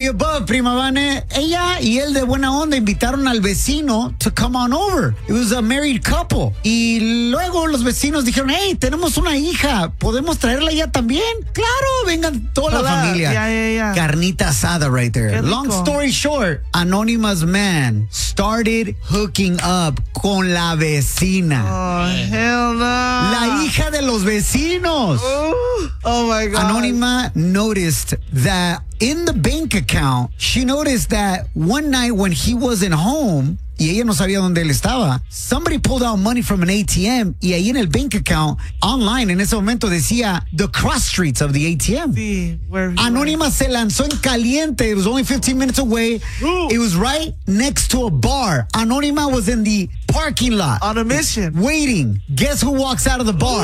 above, Prima Vane. Ella y él de buena onda invitaron al vecino to come on over. It was a married couple. Y luego los vecinos dijeron, hey, tenemos una hija, ¿podemos traerla ya también? Claro, vengan toda la familia. Yeah. Carnita asada right there. Long story short, Anonymous man started hooking up con la vecina. Oh, hell no. La hija de los vecinos. Oh my God. Anonymous noticed that in the bank account, she noticed that one night when he wasn't home, y ella no sabía dónde él estaba, somebody pulled out money from an ATM, y ahí en el bank account, online, en ese momento decía the cross streets of the ATM. Sí, Anónima se lanzó en caliente. It was only 15 minutes away. It was right next to a bar. Anónima was in the parking lot. On a mission. Waiting. Guess who walks out of the bar?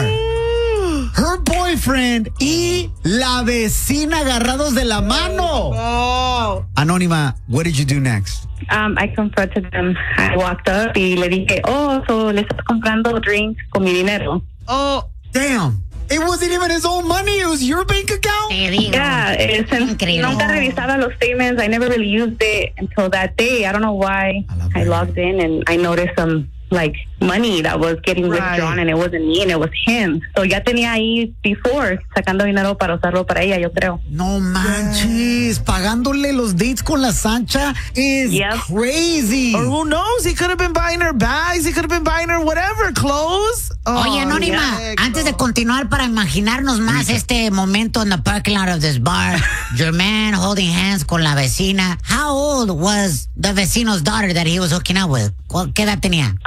Her boyfriend y la vecina agarrados de la mano. Oh. Anónima, what did you do next? I confronted them. I walked up y le dije, so le estás comprando drinks con mi dinero. Oh, damn. It wasn't even his own money. It was your bank account? Yeah, nunca revisaba los statements. I never really used it until that day. I don't know why. I logged in and I noticed some money that was getting withdrawn and it wasn't me and it was him. So ya tenía ahí before sacando dinero para usarlo para ella, yo creo. No manches, pagándole los dates con la Sancha is crazy. Or who knows? He could have been buying her bags. He could have been buying her whatever, clothes. Oye, Anónima, antes de continuar para imaginarnos más este momento in the parking lot of this bar, your man holding hands con la vecina. How old was the vecino's daughter that he was hooking up with? ¿Qué edad tenía?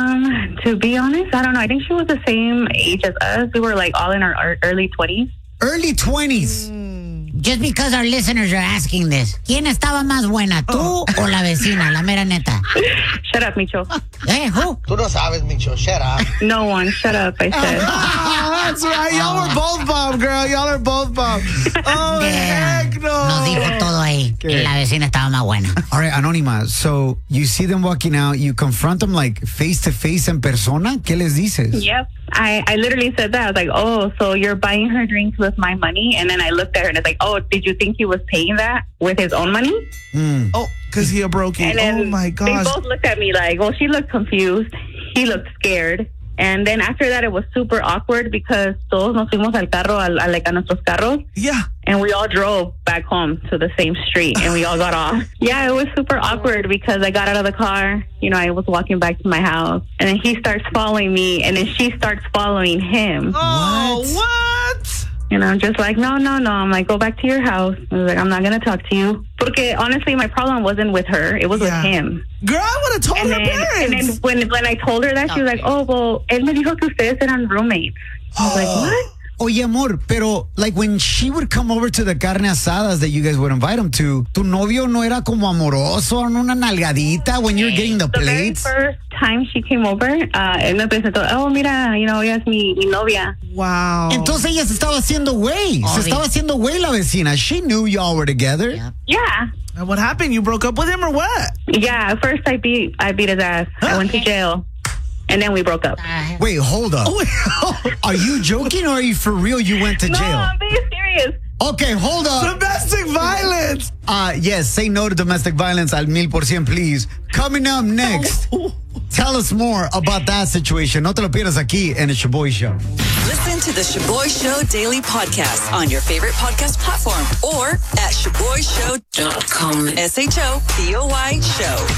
To be honest, I don't know. I think she was the same age as us. We were all in our early 20s. Early 20s. Just because our listeners are asking this. ¿Quién estaba más buena, tú o la vecina, la mera neta? Shut up, Micho. Who? Tú no sabes, Micho. Shut up. No one. Shut up, I said. That's right. Y'all are both bomb, girl. Y'all are both bomb. Oh, heck no. Nos dijo todo ahí. Que la vecina estaba más buena. All right, Anónima. So you see them walking out. You confront them face to face en persona. ¿Qué les dices? Yep. I literally said that. I was like, so you're buying her drinks with my money? And then I looked at her and it's like, did you think he was paying that with his own monny? Oh, because he a brokey. And then oh, my gosh. They both looked at me she looked confused. He looked scared. And then after that, it was super awkward because todos nos fuimos al carro, a nuestros carros. Yeah. And we all drove back home to the same street and we all got off. Yeah, it was super awkward because I got out of the car. I was walking back to my house and then he starts following me and then she starts following him. Oh, what? And I'm just like, no. I'm like, go back to your house. I was like, I'm not going to talk to you. Porque honestly, my problem wasn't with her. It was with him. Girl, I would have told her parents. And then when I told her that, she was like, él me dijo que ustedes eran roommates. I was like, what? Oye, amor, pero when she would come over to the carne asadas that you guys would invite him to, tu novio no era como amoroso, una nalgadita when you're getting the plates? The very first time she came over, él me presentó, mira, ella es mi novia. Wow. Entonces ella se estaba haciendo güey. Se estaba haciendo güey la vecina. She knew y'all were together. Yeah. And what happened? You broke up with him or what? Yeah, at first I beat his ass. I went to jail. And then we broke up. Wait, hold up. Are you joking or are you for real? You went to jail? No, I'm being serious. Okay, hold up. Domestic violence. Yes, say no to domestic violence al 1000%, please. Coming up next, tell us more about that situation. No te lo pierdas aquí en el Shaboy Show. Listen to the Shaboy Show Daily Podcast on your favorite podcast platform or at ShaboyShow.com. SHOBOY Show.